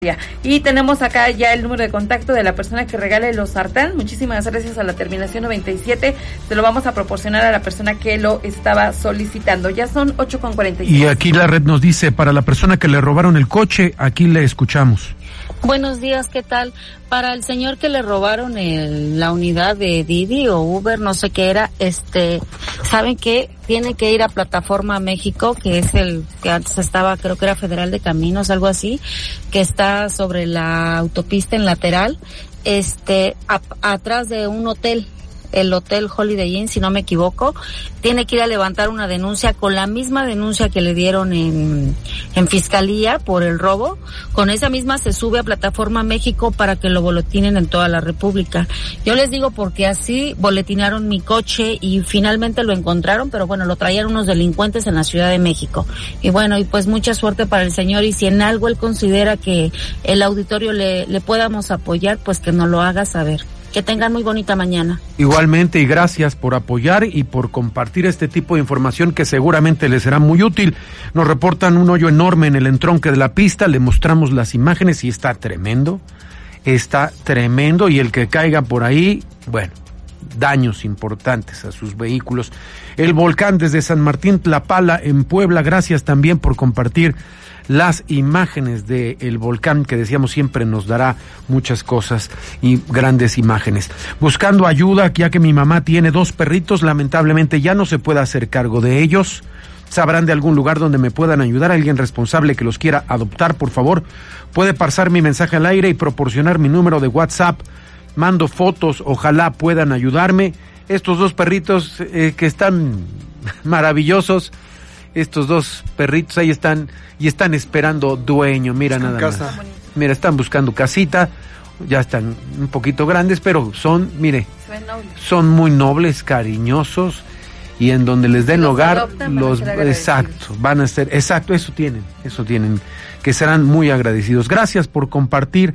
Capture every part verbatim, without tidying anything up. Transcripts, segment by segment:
Y tenemos acá ya el número de contacto de la persona que regale los sartén. Muchísimas gracias a la terminación noventa y siete. Se lo vamos a proporcionar a la persona que lo estaba solicitando. Ya son ocho con cuarenta y seis. Y aquí la red nos dice, para la persona que le robaron el coche, aquí le escuchamos. Buenos días, ¿qué tal? Para el señor que le robaron el, la unidad de Didi o Uber, no sé qué era, este, ¿saben qué? Tiene que ir a Plataforma México, que es el que antes estaba, creo que era Federal de Caminos, algo así, que está sobre la autopista en lateral, este, a, atrás de un hotel, el Hotel Holiday Inn, si no me equivoco. Tiene que ir a levantar una denuncia con la misma denuncia que le dieron en, en Fiscalía por el robo. Con esa misma se sube a Plataforma México para que lo boletinen en toda la República. Yo les digo porque así boletinaron mi coche y finalmente lo encontraron, pero bueno, lo traían unos delincuentes en la Ciudad de México. Y bueno, y pues mucha suerte para el señor, y si en algo él considera que el auditorio le, le podamos apoyar, pues que nos lo haga saber. Que tengan muy bonita mañana. Igualmente, y gracias por apoyar y por compartir este tipo de información que seguramente les será muy útil. Nos reportan un hoyo enorme en el entronque de la pista, le mostramos las imágenes y está tremendo, está tremendo, y el que caiga por ahí, bueno, daños importantes a sus vehículos. El volcán desde San Martín Tlapala en Puebla, gracias también por compartir las imágenes del volcán, que decíamos siempre nos dará muchas cosas y grandes imágenes. Buscando ayuda, ya que mi mamá tiene dos perritos, lamentablemente ya no se puede hacer cargo de ellos. ¿Sabrán de algún lugar donde me puedan ayudar? Alguien responsable que los quiera adoptar, por favor, puede pasar mi mensaje al aire y proporcionar mi número de WhatsApp. Mando fotos, ojalá puedan ayudarme. Estos dos perritos eh, que están maravillosos, estos dos perritos ahí están y están esperando dueño, mira nada casa. más. Mira, están buscando casita, ya están un poquito grandes, pero son, mire, son muy nobles, cariñosos, y en donde les den hogar, los, exacto, van a ser, exacto, eso tienen, eso tienen, que serán muy agradecidos. Gracias por compartir.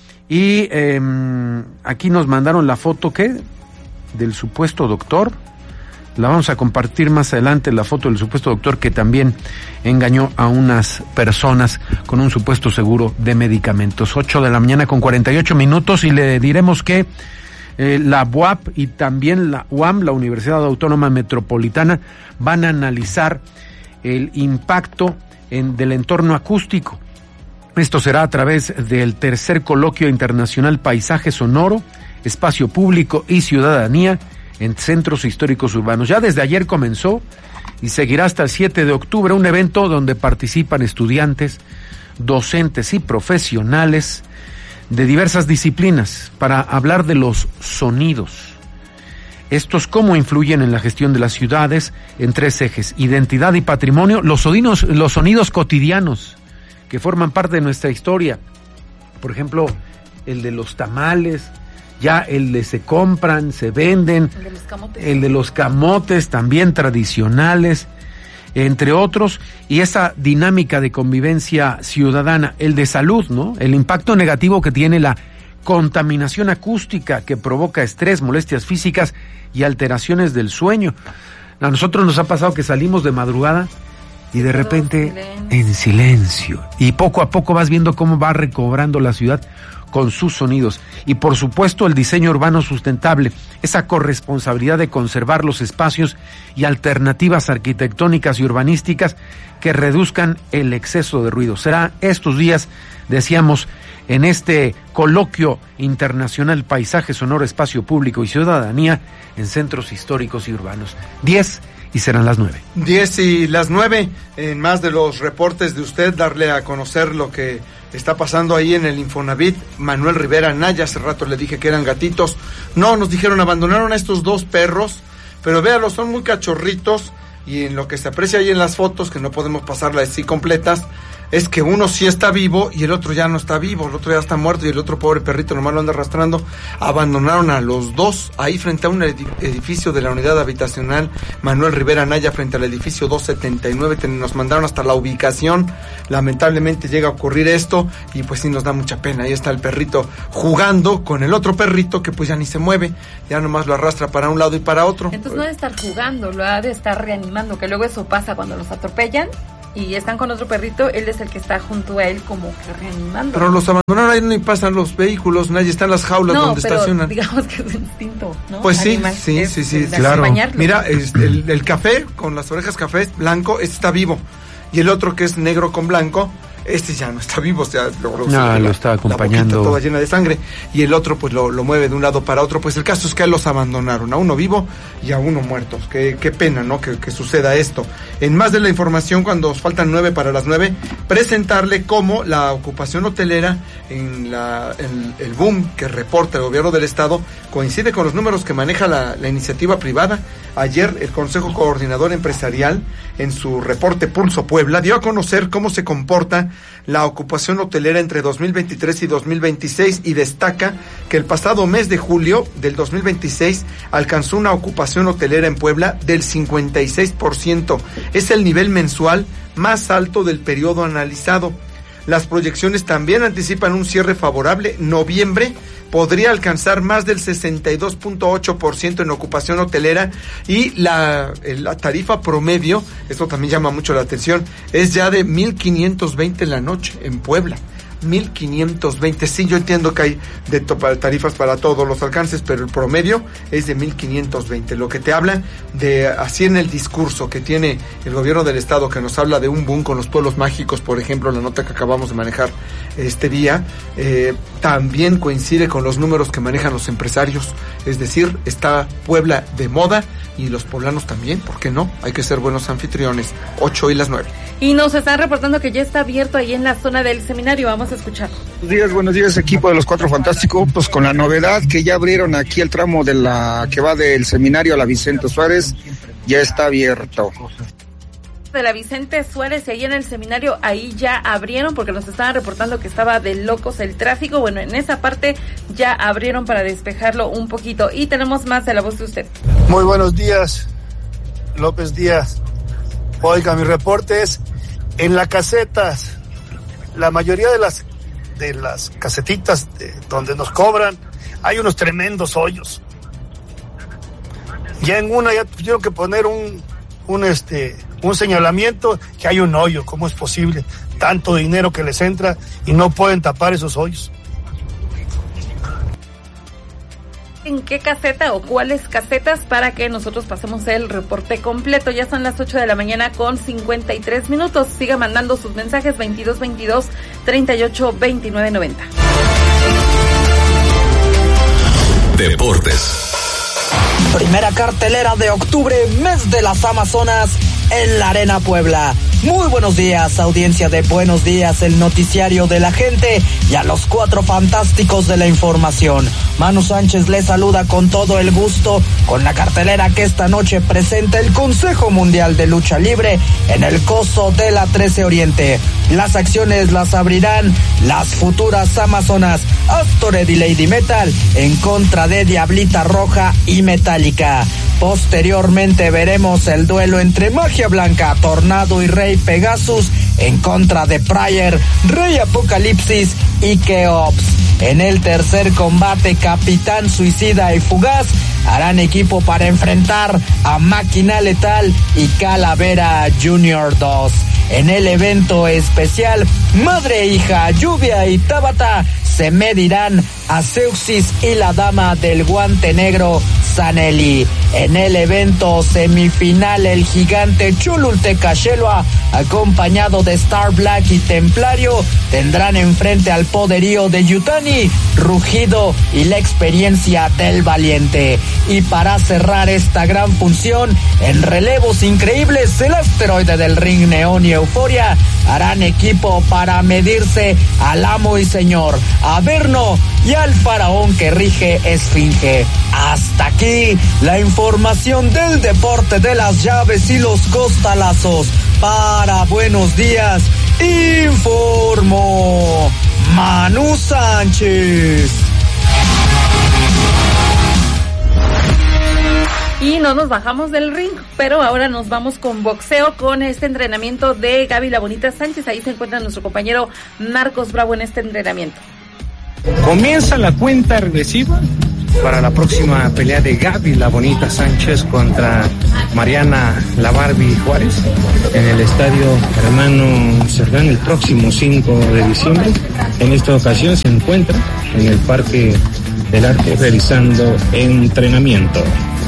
Y eh, aquí nos mandaron la foto, ¿qué? Del supuesto doctor. La vamos a compartir más adelante, la foto del supuesto doctor que también engañó a unas personas con un supuesto seguro de medicamentos. Ocho de la mañana con cuarenta y ocho minutos, y le diremos que eh, la B U A P y también la U A M, la Universidad Autónoma Metropolitana, van a analizar el impacto en, del entorno acústico. Esto será a través del tercer coloquio internacional Paisaje Sonoro, Espacio Público y Ciudadanía en Centros Históricos Urbanos. Ya desde ayer comenzó y seguirá hasta el siete de octubre, un evento donde participan estudiantes, docentes y profesionales de diversas disciplinas para hablar de los sonidos. Estos cómo influyen en la gestión de las ciudades en tres ejes: identidad y patrimonio, los sonidos, los sonidos cotidianos que forman parte de nuestra historia. Por ejemplo, el de los tamales, ya el de se compran, se venden, el de los camotes, el de los camotes también tradicionales, entre otros, y esa dinámica de convivencia ciudadana, el de salud, ¿no? El impacto negativo que tiene la contaminación acústica, que provoca estrés, molestias físicas y alteraciones del sueño. A nosotros nos ha pasado que salimos de madrugada y de repente en silencio, y poco a poco vas viendo cómo va recobrando la ciudad con sus sonidos. Y por supuesto el diseño urbano sustentable, esa corresponsabilidad de conservar los espacios y alternativas arquitectónicas y urbanísticas que reduzcan el exceso de ruido. Será estos días, decíamos, en este coloquio internacional Paisaje Sonoro, Espacio Público y Ciudadanía en Centros Históricos y Urbanos. Diez y serán las nueve. Diez y las nueve. En más de los reportes de usted, darle a conocer lo que está pasando ahí en el Infonavit. Manuel Rivera Anaya, hace rato le dije que eran gatitos. No, nos dijeron, abandonaron a estos dos perros, pero véalos, son muy cachorritos, y en lo que se aprecia ahí en las fotos, que no podemos pasarlas así completas, es que uno sí está vivo y el otro ya no está vivo, el otro ya está muerto y el otro pobre perrito nomás lo anda arrastrando. Abandonaron a los dos ahí frente a un edificio de la unidad habitacional Manuel Rivera Anaya, frente al edificio doscientos setenta y nueve. Nos mandaron hasta la ubicación. Lamentablemente llega a ocurrir esto y pues sí nos da mucha pena. Ahí está el perrito jugando con el otro perrito que pues ya ni se mueve, ya nomás lo arrastra para un lado y para otro. Entonces no ha de estar jugando, lo ha de estar reanimando, que luego eso pasa cuando los atropellan. y están con otro perrito, él es el que está junto a él como que reanimando. Pero los abandonaron, ahí no pasan los vehículos, nadie está en las jaulas no, donde pero estacionan. digamos que es un instinto, ¿no? Pues sí, Animal, sí, es, sí, sí, es claro. acompañarlo. Mira, este, el, el café con las orejas café blanco, este está vivo. Y el otro que es negro con blanco, este ya no está vivo, o sea, lo, lo, no, la, lo está acompañando. La boquita toda llena de sangre, y el otro pues lo, lo mueve de un lado para otro. Pues el caso es que los abandonaron, a uno vivo y a uno muerto. Qué, qué pena, ¿no? Que, que suceda esto. En más de la información, cuando faltan nueve para las nueve, presentarle cómo la ocupación hotelera en la en el boom que reporta el gobierno del estado coincide con los números que maneja la, la iniciativa privada. Ayer el Consejo Coordinador Empresarial, en su reporte Pulso Puebla, dio a conocer cómo se comporta la ocupación hotelera entre dos mil veintitrés y dos mil veintiséis, y destaca que el pasado mes de julio del dos mil veintiséis alcanzó una ocupación hotelera en Puebla del cincuenta y seis por ciento. Es el nivel mensual más alto del periodo analizado. Las proyecciones también anticipan un cierre favorable. Noviembre podría alcanzar más del sesenta y dos punto ocho por ciento en ocupación hotelera, y la, la tarifa promedio, esto también llama mucho la atención, es ya de mil quinientos veinte la noche en Puebla. mil quinientos veinte, sí, yo entiendo que hay de tarifas para todos los alcances, pero el promedio es de mil quinientos veinte, lo que te habla de, así en el discurso que tiene el gobierno del estado, que nos habla de un boom con los pueblos mágicos, por ejemplo, la nota que acabamos de manejar este día, eh, también coincide con los números que manejan los empresarios, es decir, está Puebla de moda, y los poblanos también, ¿por qué no? Hay que ser buenos anfitriones. Ocho y las nueve. Y nos están reportando que ya está abierto ahí en la zona del seminario, vamos a escuchar. Buenos días, buenos días, equipo de los Cuatro Fantásticos, pues con la novedad que ya abrieron aquí el tramo de la que va del seminario a la Vicente Suárez, ya está abierto. De la Vicente Suárez y ahí en el seminario, ahí ya abrieron, porque nos estaban reportando que estaba de locos el tráfico. Bueno, en esa parte ya abrieron para despejarlo un poquito. Y tenemos más de la voz de usted. Muy buenos días, López Díaz. Oiga, mi reporte es en las casetas. La mayoría de las de las casetitas de donde nos cobran hay unos tremendos hoyos. Ya en una ya tuvieron que poner un un este un señalamiento que hay un hoyo. ¿Cómo es posible? Tanto dinero que les entra y no pueden tapar esos hoyos. ¿En qué caseta o cuáles casetas para que nosotros pasemos el reporte completo? Ya son las ocho de la mañana con cincuenta y tres minutos. Siga mandando sus mensajes veintidós veintidós treinta y ocho veintinueve noventa. Deportes. Primera cartelera de octubre, mes de las Amazonas en la Arena Puebla. Muy buenos días, audiencia de Buenos Días, el noticiario de la gente, y a los Cuatro Fantásticos de la información. Manu Sánchez les saluda con todo el gusto con la cartelera que esta noche presenta el Consejo Mundial de Lucha Libre en el coso de la trece Oriente. Las acciones las abrirán las futuras Amazonas Astored y Lady Metal en contra de Diablita Roja y Metallica. Posteriormente veremos el duelo entre Magia Blanca, Tornado y Rey Pegasus en contra de Pryor, Rey Apocalipsis y Keops. En el tercer combate, Capitán Suicida y Fugaz harán equipo para enfrentar a Máquina Letal y Calavera Junior dos. En el evento especial, Madre e Hija, Lluvia y Tabata se medirán a Seuxis y la Dama del Guante Negro, Saneli. En el evento semifinal, el gigante Cholulteca Xelua, acompañado de Star Black y Templario, tendrán enfrente al poderío de Yutani, Rugido y la experiencia del Valiente. Y para cerrar esta gran función, en relevos increíbles, el asteroide del ring, Neón y Euforia harán equipo para medirse al amo y señor Averno y al faraón que rige Esfinge. Hasta aquí la información del deporte de las llaves y los costalazos. Para Buenos Días, informó Manu Sánchez. Y no nos bajamos del ring, pero ahora nos vamos con boxeo, con este entrenamiento de Gaby La Bonita Sánchez. Ahí se encuentra nuestro compañero Marcos Bravo en este entrenamiento. Comienza la cuenta regresiva para la próxima pelea de Gaby La Bonita Sánchez contra Mariana La Barbie Juárez en el estadio Hermano Cerdán el próximo cinco de diciembre. En esta ocasión se encuentra en el Parque del Arte realizando entrenamiento.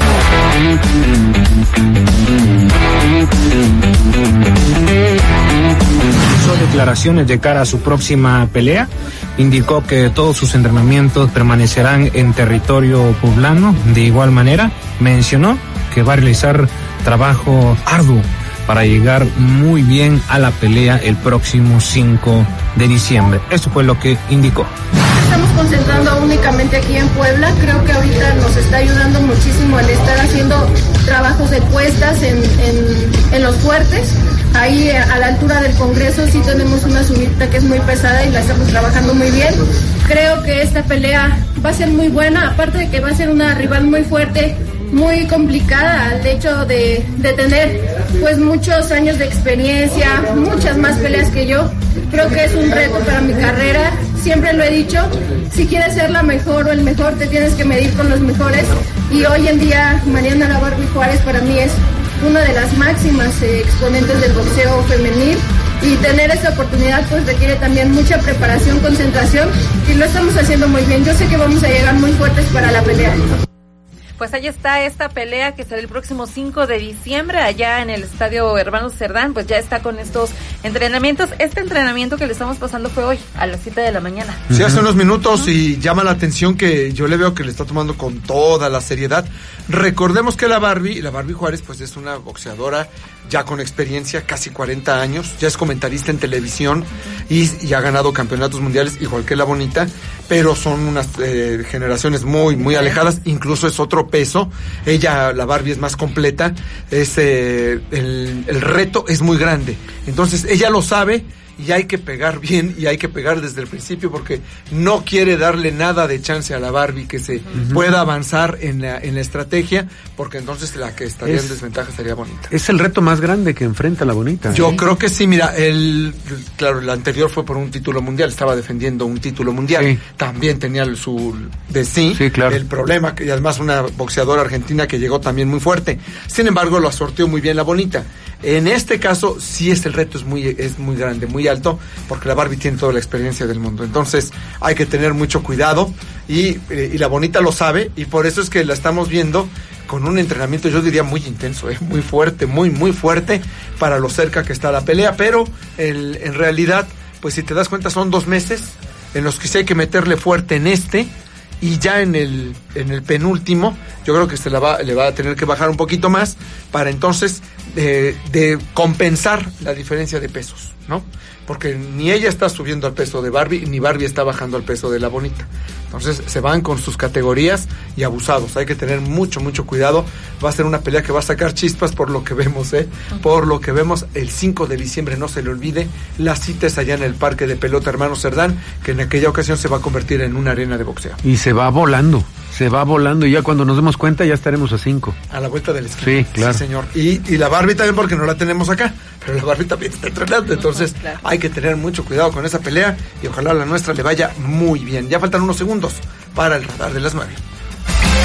Hizo declaraciones de cara a su próxima pelea. Indicó que todos sus entrenamientos permanecerán en territorio poblano. De igual manera, mencionó que va a realizar trabajo arduo para llegar muy bien a la pelea el próximo cinco de diciembre. Eso fue lo que indicó. Estamos concentrando únicamente aquí en Puebla. Creo que ahorita nos está ayudando muchísimo el estar haciendo trabajos de puestas en, en, en los fuertes. Ahí a la altura del Congreso sí tenemos una subida que es muy pesada y la estamos trabajando muy bien. Creo que esta pelea va a ser muy buena, aparte de que va a ser una rival muy fuerte, muy complicada, al hecho de, de tener pues muchos años de experiencia, muchas más peleas que yo. Creo que es un reto para mi carrera. Siempre lo he dicho, si quieres ser la mejor o el mejor, te tienes que medir con los mejores. Y hoy en día, Mariana La Barbie Juárez para mí es una de las máximas eh, exponentes del boxeo femenil. Y tener esta oportunidad pues requiere también mucha preparación, concentración, y lo estamos haciendo muy bien. Yo sé que vamos a llegar muy fuertes para la pelea. Pues ahí está esta pelea que será el próximo cinco de diciembre allá en el Estadio Hermanos Cerdán. Pues ya está con estos entrenamientos. Este entrenamiento que le estamos pasando fue hoy a las siete de la mañana. Sí, hace unos minutos, y llama la atención que yo le veo que le está tomando con toda la seriedad. Recordemos que la Barbie, la Barbie Juárez, pues es una boxeadora ya con experiencia, casi cuarenta años, ya es comentarista en televisión y, y ha ganado campeonatos mundiales igual que La Bonita, pero son unas eh, generaciones muy, muy alejadas, incluso es otro peso. Ella, la Barbie, es más completa, es eh, el, el reto es muy grande, entonces ella lo sabe. Y hay que pegar bien, y hay que pegar desde el principio, porque no quiere darle nada de chance a la Barbie que se uh-huh. pueda avanzar en la, en la estrategia, porque entonces la que estaría es, en desventaja sería Bonita. Es el reto más grande que enfrenta la Bonita. Yo ¿eh? creo que sí, mira, el claro, el anterior fue por un título mundial, estaba defendiendo un título mundial, sí. También tenía el, su de sí, sí, claro. El problema, que además una boxeadora argentina que llegó también muy fuerte, sin embargo lo sorteó muy bien la Bonita. En este caso sí es el reto, es muy, es muy grande, muy alto, porque la Barbie tiene toda la experiencia del mundo. Entonces hay que tener mucho cuidado y, eh, y la Bonita lo sabe, y por eso es que la estamos viendo con un entrenamiento, yo diría, muy intenso, eh, muy fuerte, muy, muy fuerte para lo cerca que está la pelea, pero el, en realidad, pues si te das cuenta, son dos meses en los que sí hay que meterle fuerte en este. Y ya en el en el penúltimo, yo creo que se la va, le va a tener que bajar un poquito más para entonces de, de compensar la diferencia de pesos, ¿no? Porque ni ella está subiendo al peso de Barbie, ni Barbie está bajando al peso de la Bonita. Entonces se van con sus categorías y abusados. Hay que tener mucho, mucho cuidado. Va a ser una pelea que va a sacar chispas por lo que vemos, ¿eh? Por lo que vemos el cinco de diciembre, no se le olvide. La cita es allá en el Parque de Pelota Hermano Cerdán, que en aquella ocasión se va a convertir en una arena de boxeo. Y se va volando, se va volando, y ya cuando nos demos cuenta ya estaremos a cinco. A la vuelta del esquina. Sí, claro. Sí, señor. Y, y la Barbie también, porque no la tenemos acá, pero la Barbie también está entrenando, entonces uh-huh, claro. Hay que tener mucho cuidado con esa pelea y ojalá la nuestra le vaya muy bien. Ya faltan unos segundos para el radar de las nueve.